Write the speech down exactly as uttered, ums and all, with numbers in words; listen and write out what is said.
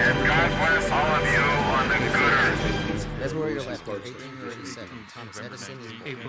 And God bless all of you on the good earth. That's where you're left. eighteen thirty-seven. Thomas Edison is born.